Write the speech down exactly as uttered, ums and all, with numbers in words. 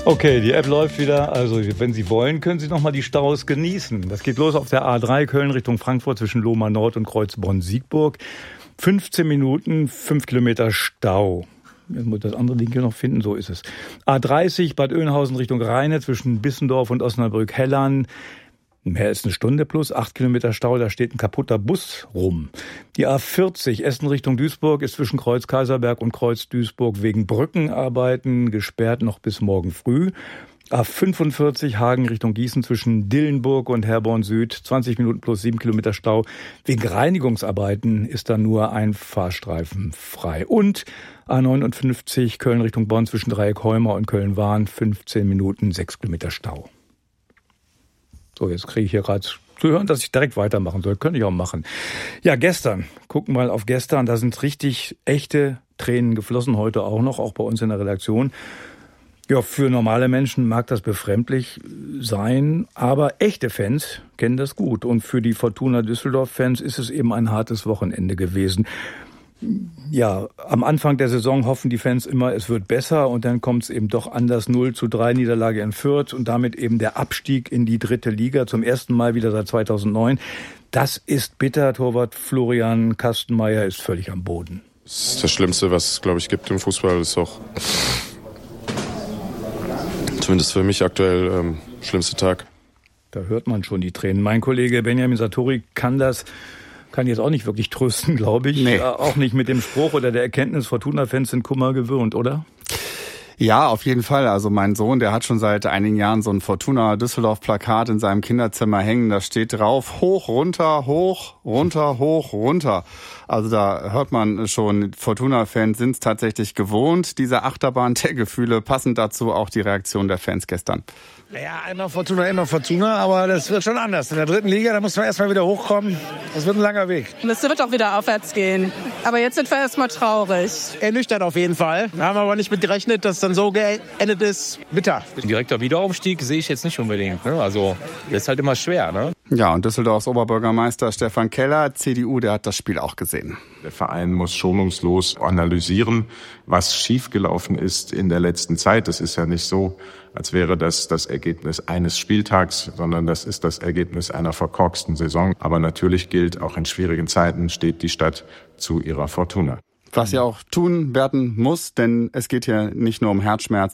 Okay, die App läuft wieder. Also wenn Sie wollen, können Sie noch mal die Staus genießen. Das geht los auf der A drei Köln Richtung Frankfurt zwischen Lohmar Nord und Kreuzbronn-Siegburg. fünfzehn Minuten, fünf Kilometer Stau. Jetzt muss ich das andere Ding hier noch finden, so ist es. A dreißig Bad Oeynhausen Richtung Rheine zwischen Bissendorf und Osnabrück-Hellern. Mehr als eine Stunde plus, acht Kilometer Stau, da steht ein kaputter Bus rum. Die A vierzig Essen Richtung Duisburg ist zwischen Kreuz Kaiserberg und Kreuz Duisburg wegen Brückenarbeiten gesperrt noch bis morgen früh. A fünfundvierzig Hagen Richtung Gießen zwischen Dillenburg und Herborn Süd, zwanzig Minuten plus sieben Kilometer Stau. Wegen Reinigungsarbeiten ist da nur ein Fahrstreifen frei. Und A neunundfünfzig Köln Richtung Bonn zwischen Dreieck-Holmer und Köln-Wahn, fünfzehn Minuten, sechs Kilometer Stau. So, jetzt kriege ich hier gerade zu hören, dass ich direkt weitermachen soll. Könnte ich auch machen. Ja, gestern. Gucken wir mal auf gestern. Da sind richtig echte Tränen geflossen. Heute auch noch, auch bei uns in der Redaktion. Ja, für normale Menschen mag das befremdlich sein. Aber echte Fans kennen das gut. Und für die Fortuna Düsseldorf-Fans ist es eben ein hartes Wochenende gewesen. Ja, am Anfang der Saison hoffen die Fans immer, es wird besser und dann kommt es eben doch anders. null zu drei Niederlage in Fürth und damit eben der Abstieg in die dritte Liga zum ersten Mal wieder seit zweitausendneun. Das ist bitter. Torwart Florian Kastenmeier ist völlig am Boden. Das ist das Schlimmste, was es, glaube ich, gibt im Fußball. Das ist auch zumindest für mich aktuell ähm, schlimmste Tag. Da hört man schon die Tränen. Mein Kollege Benjamin Sartori kann das Kann jetzt auch nicht wirklich trösten, glaube ich. Nee. Auch nicht mit dem Spruch oder der Erkenntnis, Fortuna-Fans sind Kummer gewöhnt, oder? Ja, auf jeden Fall. Also mein Sohn, der hat schon seit einigen Jahren so ein Fortuna Düsseldorf-Plakat in seinem Kinderzimmer hängen. Da steht drauf, hoch, runter, hoch, runter, hoch, runter. Also da hört man schon, Fortuna-Fans sind es tatsächlich gewohnt. Diese Achterbahn der Gefühle, passend dazu auch die Reaktion der Fans gestern. Ja, einmal Fortuna, immer Fortuna, aber das wird schon anders. In der dritten Liga, da muss man erstmal wieder hochkommen. Das wird ein langer Weg. Es wird auch wieder aufwärts gehen. Aber jetzt sind wir erstmal traurig. Ernüchtert auf jeden Fall. Wir haben aber nicht mit gerechnet, dass dann so geendet ist. Bitter. Ein direkter Wiederaufstieg sehe ich jetzt nicht unbedingt. Ne? Also, das ist halt immer schwer. Ne? Ja, und Düsseldorfs Oberbürgermeister Stefan Keller, C D U, der hat das Spiel auch gesehen. Der Verein muss schonungslos analysieren, was schiefgelaufen ist in der letzten Zeit. Das ist ja nicht so, als wäre das das Ergebnis eines Spieltags, sondern das ist das Ergebnis einer verkorksten Saison. Aber natürlich gilt, auch in schwierigen Zeiten steht die Stadt zu ihrer Fortuna. Was ja auch tun werden muss, denn es geht hier nicht nur um Herzschmerz,